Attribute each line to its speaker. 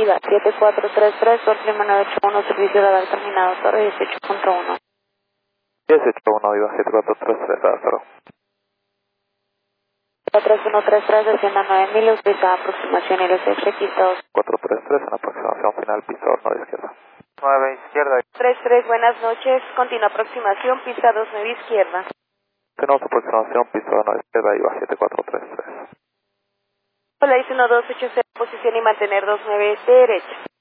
Speaker 1: IVA 7433, por clima 981, servicio de haber terminado, torre 18.1.
Speaker 2: 18.1, IVA 7433, Lázaro.
Speaker 1: 3133, descienda 9000, utilizada aproximación LCH, requisitos.
Speaker 2: 433, en aproximación final, piso 9 izquierda. 9 izquierda.
Speaker 1: 33, buenas noches, continua aproximación, pista 29 izquierda.
Speaker 2: Tenemos aproximación, piso 9 izquierda, IVA 7433.
Speaker 1: Hola, 1280, posición y mantener 29 derecha.